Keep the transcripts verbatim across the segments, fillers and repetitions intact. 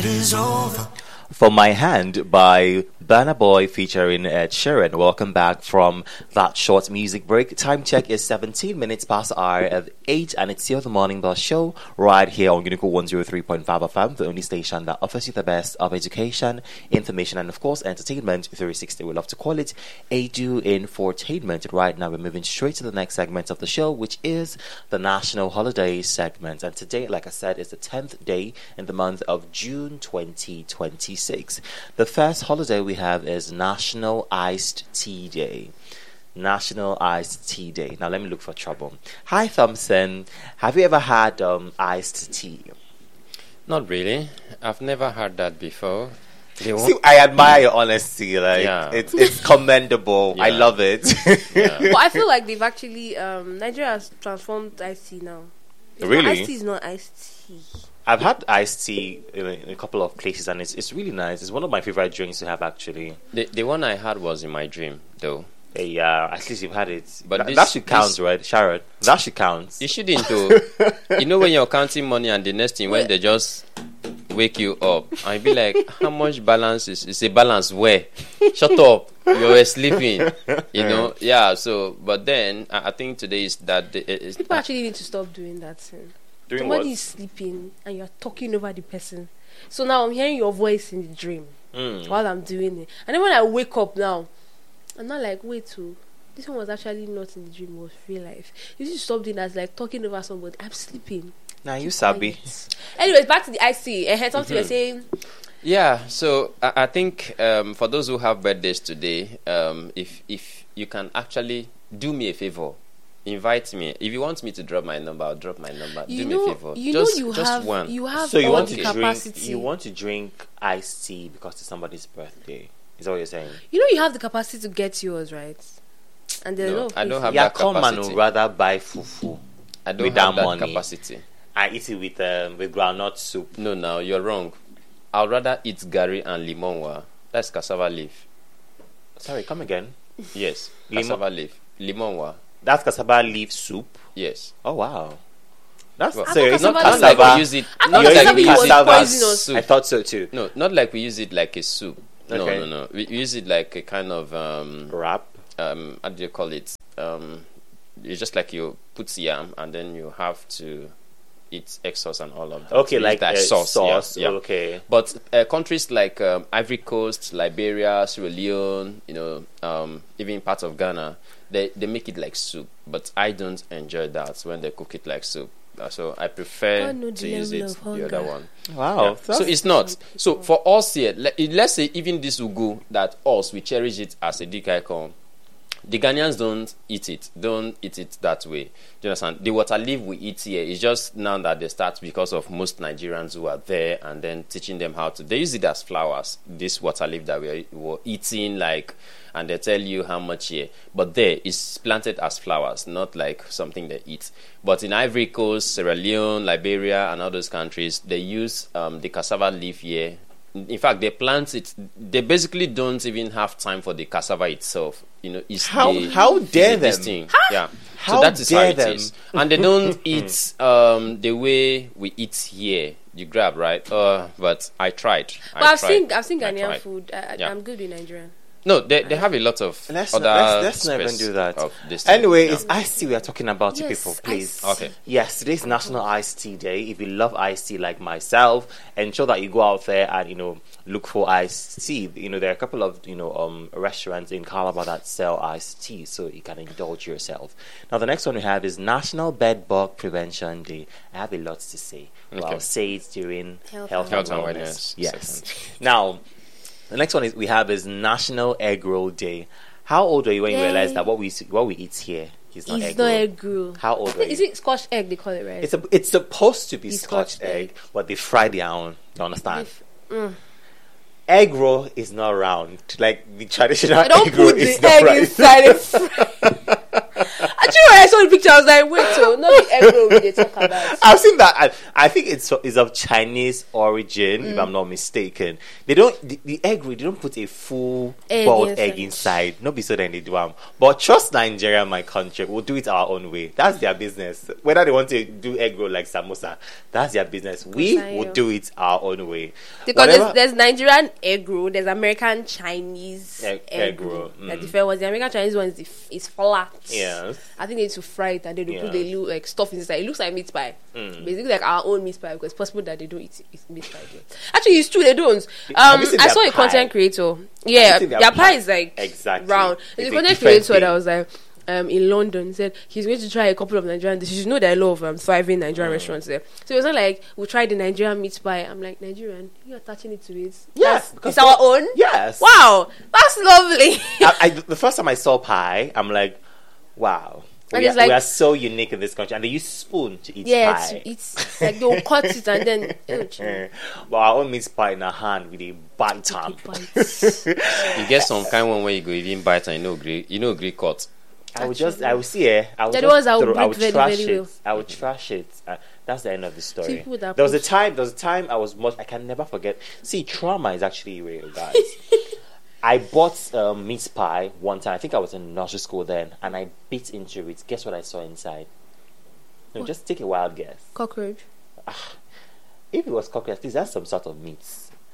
is over. For My Hand by Burna Boy featuring Ed Sheeran. Welcome back from that short music break. Time check is seventeen minutes past the hour of eight, and it's here the Morning Bus Show right here on Unico one oh three point five F M, the only station that offers you the best of education, information, and of course entertainment three sixty. We love to call it Edu Infotainment. Right now we're moving straight to the next segment of the show, which is the National Holiday segment. And today, like I said, is the tenth day in the month of June twenty twenty-six. The first holiday we have is National Iced Tea Day. National Iced Tea Day. Now let me look for trouble. Hi Thompson, have you ever had um, iced tea? Not really. I've never had that before. See, I admire your honesty. Like Yeah. it's it's commendable. I Yeah. love it. Yeah. But I feel like they've actually um, Nigeria has transformed iced tea now. It's not- Really? iced tea is not iced tea. I've had iced tea in a, in a couple of places, and it's it's really nice. It's one of my favorite drinks to have, actually. The the one I had was in my dream, though. Yeah, at least you've had it. But That- this- that should count, this- right, Sharon? That should count. You shouldn't, though. You know when you're counting money and the next thing, when Wait. they just wake you up, and you be like, how much balance is, is a balance where? Shut up. You're sleeping. You know? Yeah, so, but then, I, I think today is that... The, it's, People actually need to stop doing that thing. Doing Somebody what? is sleeping and you're talking over the person. So now I'm hearing your voice in the dream Mm. while I'm doing it. And then when I wake up now, I'm not like, wait, too. This one was actually not in the dream, it was real life. You need to stop doing that, like talking over somebody. I'm sleeping. Now you sabi. Anyways, back to the I C. And something you're Mhm. saying. Yeah, so I, I think um, for those who have birthdays today, um, if if you can actually do me a favor, invite me. If you want me to drop my number, I'll drop my number. You do know, me a favor. you just, know, you just have one. you have So you all want the to capacity. drink? You want to drink iced tea because it's somebody's birthday? Is that what you're saying? You know, you have the capacity to get yours, right? And there's No, a lot of I don't places- have Yeah, that come and capacity. rather buy fufu. I don't with have that that money. capacity. I eat it with um, with groundnut soup. No, no, you're wrong. I'd rather eat gari and limonwa. That's cassava leaf. Sorry, come again. Yes, Limo- cassava leaf. Limonwa. That's cassava leaf soup. Yes. Oh wow, that's Well, I so thought it's not cassava Not like cassava. we use it. I thought Not You're like cassava we eating was use it cassava as poisonous. soup. I thought so too. No, not like we use it like a soup. No, Okay. no, no. We use it like a kind of um, Wrap. um, how do you call it? Um, it's just like you put yam and then you have to eat egg sauce and all of that. Okay, Use like that uh, sauce. sauce. Yeah, yeah. Okay. But uh, countries like um, Ivory Coast, Liberia, Sierra Leone, you know, um, even parts of Ghana, they they make it like soup. But I don't enjoy that when they cook it like soup. Uh, so I prefer God know to the use level it of the hunger. other one. Wow. Yeah. So it's not. So for us here, le- let's say even this ugu that us we cherish it as a dikaikon. The Ghanaians don't eat it. Don't eat it that way. Do you understand? The water leaf we eat here is just now that they start because of most Nigerians who are there and then teaching them how to. They use it as flowers. This water leaf that we are, were eating, like, and they tell you how much here. But there it's planted as flowers, not like something they eat. But in Ivory Coast, Sierra Leone, Liberia, and all those countries, they use um, the cassava leaf here. In fact, they plant it. They basically don't even have time for the cassava itself. You know, it's How- the, how dare the, this them. thing. Yeah. How so that is how dare it them. is. And they don't eat um, the way we eat here. You grab, right? Uh, but I tried. I But I've tried. seen I've seen I Ghanaian tried. food. I, I, Yeah. I'm good with Nigerian. No, they they have a lot of Let's other. not, let's, let's not even space do that. of this thing. Anyway, Yeah. it's iced tea we are talking about, you Yes, people, please. iced Okay. Yes, today's National Iced Tea Day. If you love iced tea like myself, ensure that you go out there and, you know, look for iced tea. You know, there are a couple of, you know, um restaurants in Calabar that sell iced tea, so you can indulge yourself. Now, the next one we have is National Bed Bug Prevention Day. I have a lot to say. Well, Okay. I'll say it during Health health, and and Health and wellness. wellness Yes. section. Now, the next one is we have is National Egg Roll Day. How old are you when you Yay. realize that what we what we eat here is not It's egg not roll? egg roll. How old are you? Is it Scotch egg? They call it, right? It's a, it's supposed to be It's Scotch Scotch egg, egg. but they fry their own. You understand? If- mm. Egg roll is not round like the traditional I don't egg roll put is the not egg right. inside it. Actually, when I saw the picture, I was like, wait, so not the egg roll we they talk about. I've seen that. I, I think it's is of Chinese origin, Mm. if I'm not mistaken. They don't the, the egg roll. They don't put a full Egg boiled inside. egg inside. Not be so then they do them. But trust Nigeria, my country. We'll do it our own way. That's their business. Whether they want to do egg roll like samosa, that's their business. We Consign will you. do it our own way. Because Whatever- there's, there's Nigerian egg roll, there's American Chinese Egg- egg, egg roll, roll. mm. Like the fair ones, the American Chinese one is the f- is flat. Yes. I think they need to fry it and then they Yeah. put the little like stuff inside. It looks like meat pie, Mm. basically like our own meat pie because it's possible that they don't eat, eat meat pie. There. Actually, it's true they don't. Have Um, you seen I their saw a pie? content creator. Yeah, seen their, their pie pie? is like Exactly. round. It's There's a a content different creator that thing. was like. Um, in London, said he's going to try a couple of Nigerian dishes. You know there are a lot of um, thriving Nigerian Mm. restaurants there. So it was not like we tried the Nigerian meat pie. I'm like, Nigerian, you're attaching it to it. Yes, That's- because it's our own. Yes. Wow, that's lovely. I, I, the first time I saw pie, I'm like, wow. And We are, it's like- we are so unique in this country, and they use spoon to eat Yeah, pie. it's, it's like they'll cut it and then ew, chill. But our own meat pie in our hand with a bite am. Take bites. You get some kind one where you go even bite and you know agree, you know agree cut. I would just, I would see it. I would They're just the ones that will throw- I break would very, trash very it. well. I would trash it. Uh, that's the end of the story. People that There was a put- time. There was a time I was much. I can never forget. See, trauma is actually real, guys. I bought um, meat pie one time. I think I was in nursery school then, and I bit into it. Guess what I saw inside? No, just take a wild guess. Cockroach. If it was cockroach, at least that's some sort of meat.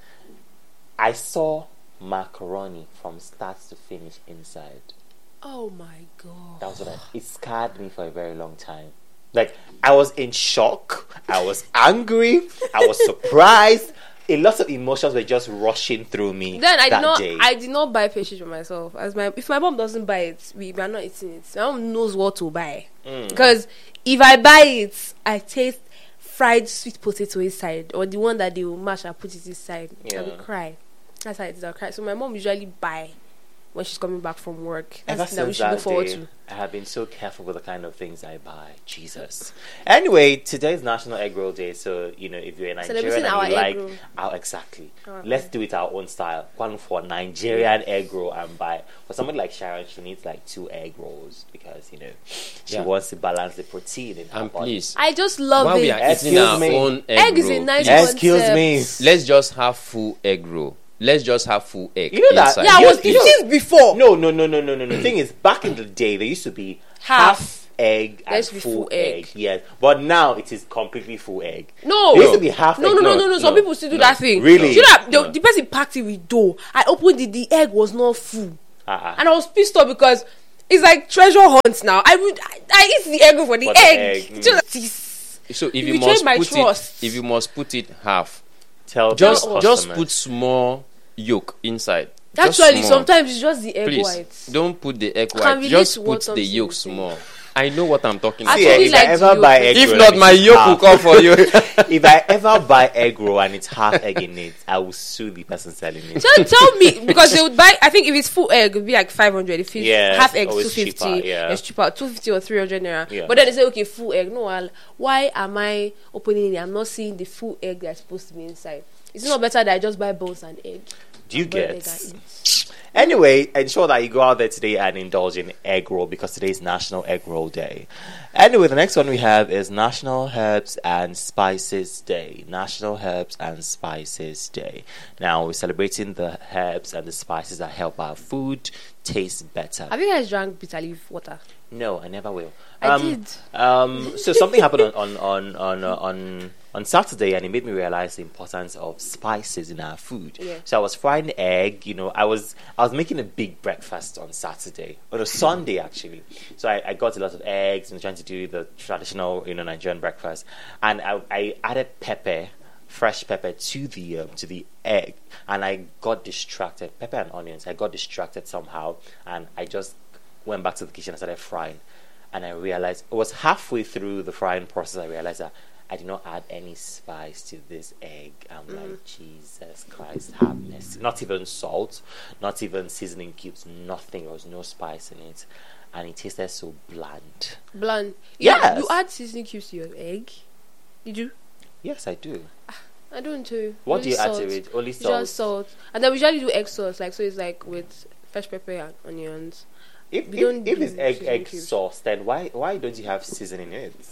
I saw macaroni from start to finish inside. Oh my god. That was what I, it scarred me for a very long time. Like, I was in shock. I was angry. I was surprised. A lot of emotions were just rushing through me. Then I that did not. day. I did not buy pastry for myself. As my if my mom doesn't buy it, we, we are not eating it. My mom knows what to buy Mm. because if I buy it, I taste fried sweet potato inside or the one that they will mash and put it inside. I will Yeah. cry. That's how it is. I'll cry. So my mom usually buy when she's coming back from work. That's Ever the thing that we since should look that forward day, to. I have been so careful with the kind of things I buy. Jesus. Anyway, today's National Egg Roll Day, so you know if you're a Nigerian Celebrating and our you egg like roll. our exactly, Our let's egg. do it our own style. One for Nigerian egg roll and buy. For somebody like Sharon, she needs like two egg rolls because you know she Yeah. wants to balance the protein in her And body. please, I just love while it. we are Excuse eating our me. own egg, Egg is a roll, nice please, Excuse concept. me. let's just have full egg roll. Let's just have full egg You know that- inside. Yeah, I You- was you eating know- before. No, no, no, no, no, no. no. The thing is, back in the day, there used to be half, Half. egg There and used to be full, full egg. egg. Yes, but now it is completely full egg. No, There used to be half no, egg. no, no, No, no, no. Some no, people still do no. that thing. Really? You know, that the, No. the person packed it with dough. I opened it, the egg was not full, Uh-uh. and I was pissed off because it's like treasure hunt now. I would, I, I eat the egg for the For the egg. egg, It's just like this. So if you You must betrayed my put trust. it, if you must put it half, Tell just those just customers. put small yolk inside. Just Actually, small. sometimes it's just the egg Please whites. don't put the egg Can white. relate Just to what put the Thompson yolk is saying. small. I know what I'm talking I about. See, actually if I like ever the buy yolk. egg If roll not, and my it's yolk will half- come for you. If I ever buy egg roll and it's half egg in it, I will sue the person selling it. So tell me, because they would buy. I think if it's full egg, it would be like five hundred. If it's Yeah, half egg, always two fifty. cheaper, yeah. It's cheaper, two fifty or three hundred naira. Yeah. But then they say, okay, full egg. No, I'll, why am I opening it? I'm not seeing the full egg that's supposed to be inside. It's not better that I just buy bones and egg. Do you Boil egg get? and eat. Anyway, ensure that you go out there today and indulge in egg roll because today is National Egg Roll Day. Anyway, the next one we have is National Herbs and Spices Day. National Herbs and Spices Day. Now, we're celebrating the herbs and the spices that help our food taste better. Have you guys drank bitter leaf water? No, I never will. I um, did. Um, so something happened on on on on, uh, on on Saturday, and it made me realize the importance of spices in our food. Yeah. So I was frying egg. You know, I was I was making a big breakfast on Saturday, or a Sunday actually. So I, I got a lot of eggs and trying to do the traditional, you know, Nigerian breakfast, and I, I added pepper. Fresh pepper to the um, to the egg, and I got distracted. Pepper and onions. I got distracted somehow, and I just went back to the kitchen and started frying. And I realized it was halfway through the frying process. I realized that I did not add any spice to this egg. I'm Mm. like, Jesus Christ, have mercy. Not even salt, not even seasoning cubes. Nothing. There was no spice in it, and it tasted so bland. Bland. Yes. You, you add seasoning cubes to your egg? Did you? Yes, I do. I don't too. What Only do you add salt. to it? Only salt. Just salt. And then we usually do egg sauce, like so it's like with fresh pepper and onions. If We if, don't if do it's egg seasoning egg cubes. sauce, then why why don't you have seasoning in it?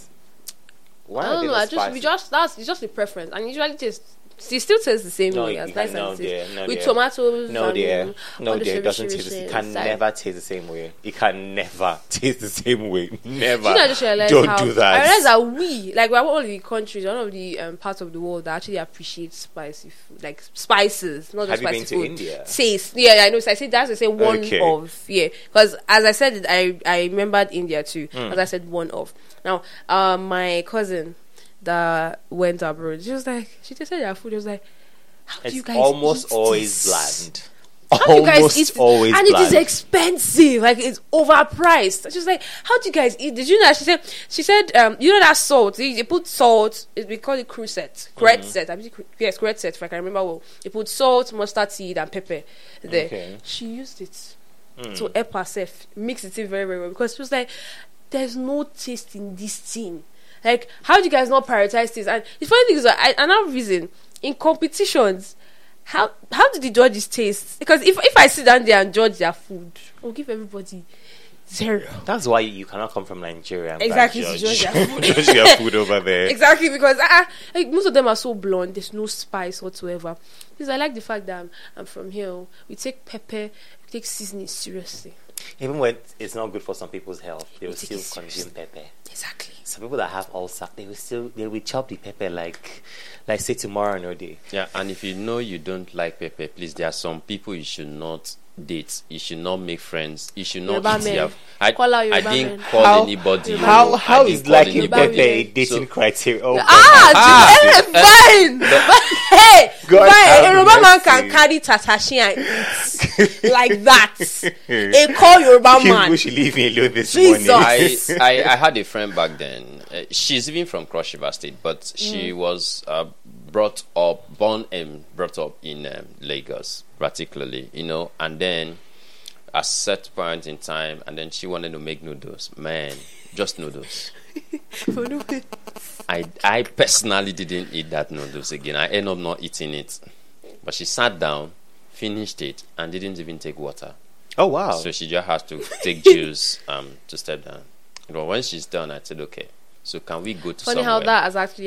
Why I are don't they know. not I just we spicy? just that's it's just a preference, and usually just it still tastes the same No, way you as can- nice no, as it dear, is no, with dear. tomatoes. No and dear, no all the dear, it doesn't sugary taste. The, it shit can inside. never taste the same way. It can never taste the same way. Never. Do you know, I just realized Don't how, do that. I realized that we, like, we're one of the countries, one of the um, parts of the world that actually appreciate spicy food, like spices, not just Have you spicy been to food. India? Taste, yeah, I know. So I said that's to say one Okay. of, yeah, because as I said, it, I I remembered India too, Hmm. as I said one of. Now, um, my cousin that went abroad, she was like, she tasted their food. She was like, how do It's you guys almost eat always this? bland. How do you guys Almost eat it? always And bland. it is expensive. Like it's overpriced. She's like, how do you guys eat? Did you know? She said, she said, um, you know that salt? They, they put salt. It, we call it crusette, crusette set. I mean, cru- yes, crusette set. If I can remember well, they put salt, mustard seed, and pepper there. Okay. She used it Mm. to help herself mix it in very very well because she was like, there's no taste in this thing. Like, how do you guys not prioritize this? And the funny thing is, that I, another reason in competitions. How how do the judges taste? Because if if I sit down there and judge their food, I'll give everybody zero. That's why you cannot come from Nigeria. And Exactly, go to and judge their food. judge their food over there. Exactly, because uh, like most of them are so blunt. There's no spice whatsoever. Because I like the fact that I'm, I'm from here. We take pepper, we take seasoning seriously. Even when it's not good for some people's health, they will take still it consume seriously. pepper. Exactly. Some people that have ulcer, they will still they will chop the pepper like like say tomorrow no day. Yeah, and if you know you don't like pepper, please, there are some people you should not date. You should not make friends. You should not Yoruba eat men. their. I, Call out I Yoruba didn't men. call How- anybody. How no. how I is didn't call liking anybody. pepper a dating So- criteria? Oh, Ah, God. fine. Hey, God fine. have A Yoruba man mercy. can carry tatashi and eat like that. A call Yoruba People man. should leave me alone this Jesus. morning. I, I, I had a friend back then. Uh, she's even from Cross River State, but she was uh, brought up, born and brought up in um, Lagos, particularly, you know, and then at set point in time, and then she wanted to make noodles. Man, just noodles. I, I personally didn't eat that noodles again. I ended up not eating it. But she sat down, finished it, and didn't even take water. Oh wow. So she just has to take juice um, to step down. But when she's done, I said, okay, so can we go to Funny somewhere? how that has actually